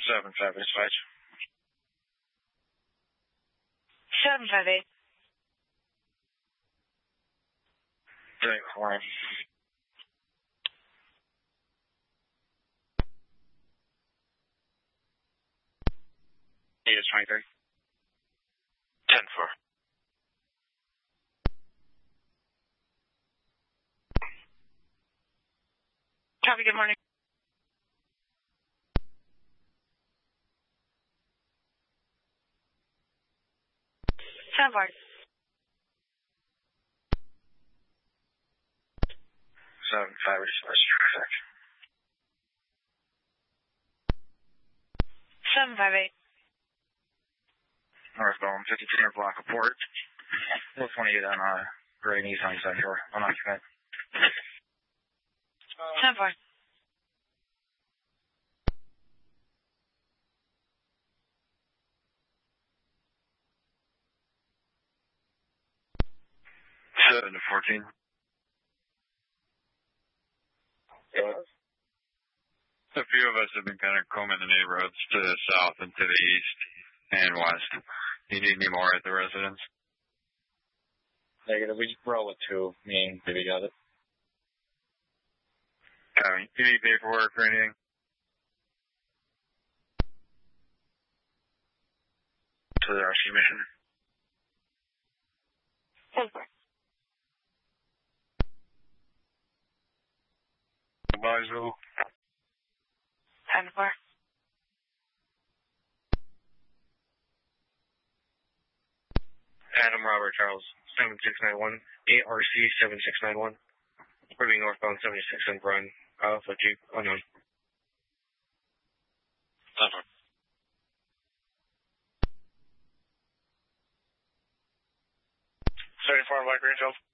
7-5 dispatch. 758. 3-4. He is 23. 10-4. Copy, good morning. Soundboard. 7-5 dispatch traffic. 758. Northbound 52 block of port. 428 on Gray Nissan Central. Unoccupant. 10-4. 7-14. A few of us have been kind of combing the neighborhoods to the south and to the east and west. Do you need any more at the residence? Negative. We just roll with 2. Me and Baby got it. Do you need paperwork or anything? To the rescue mission. 10-4. Baisville. 10-4. Adam Robert Charles 7691. ARC 7691. Moving northbound 76 and Brun. Alpha Jeep unknown. 10-4. 74 on Black Greenfield.